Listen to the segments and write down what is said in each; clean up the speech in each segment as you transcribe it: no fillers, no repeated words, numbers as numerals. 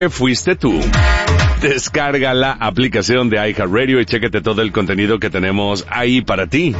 Fuiste tú. Descarga la aplicación de iHeartRadio y chéquete todo el contenido que tenemos ahí para ti.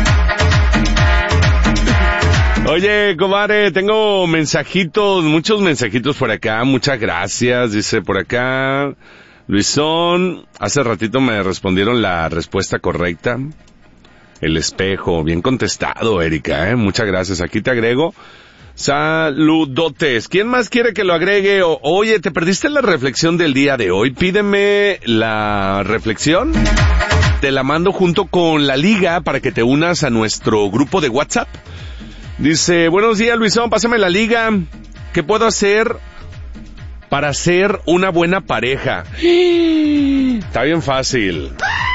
Oye, comadre, tengo mensajitos, muchos mensajitos por acá. Muchas gracias, dice por acá Luisón. Hace ratito me respondieron la respuesta correcta. El espejo, bien contestado, Erika, muchas gracias. Aquí te agrego. Saludotes. ¿Quién más quiere que lo agregue? Oye, ¿te perdiste la reflexión del día de hoy? Pídeme la reflexión. Te la mando junto con la liga para que te unas a nuestro grupo de WhatsApp. Dice, buenos días, Luisón, pásame la liga. ¿Qué puedo hacer para ser una buena pareja? Está bien fácil.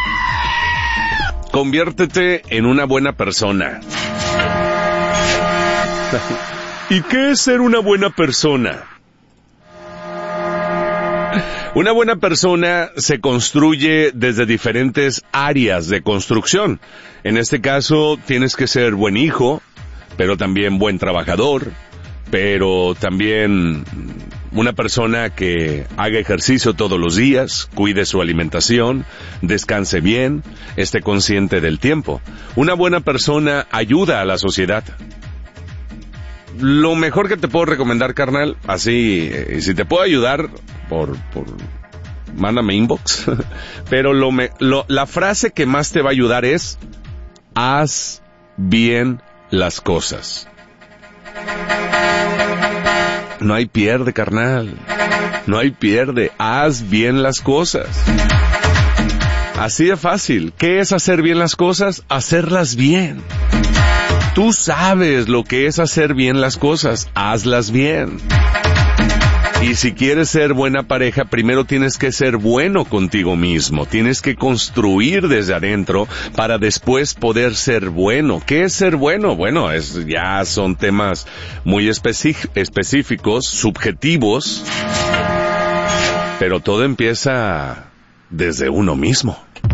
Conviértete en una buena persona. ¿Y qué es ser una buena persona? Una buena persona se construye desde diferentes áreas de construcción. En este caso, tienes que ser buen hijo, pero también buen trabajador, pero también una persona que haga ejercicio todos los días, cuide su alimentación, descanse bien, esté consciente del tiempo. Una buena persona ayuda a la sociedad. Lo mejor que te puedo recomendar, carnal, así, si te puedo ayudar, mándame inbox, pero la frase que más te va a ayudar es, haz bien las cosas. No hay pierde, carnal, no hay pierde, haz bien las cosas. Así de fácil. ¿Qué es hacer bien las cosas? Hacerlas bien. Tú sabes lo que es hacer bien las cosas, hazlas bien. Y si quieres ser buena pareja, primero tienes que ser bueno contigo mismo. Tienes que construir desde adentro para después poder ser bueno. ¿Qué es ser bueno? Bueno, ya son temas muy específicos, subjetivos, pero todo empieza desde uno mismo.